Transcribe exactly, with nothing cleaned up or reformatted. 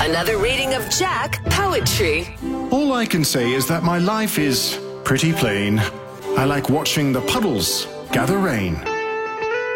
Another reading of Jack Poetry. All I can say is that my life is pretty plain. I like watching the puddles gather rain.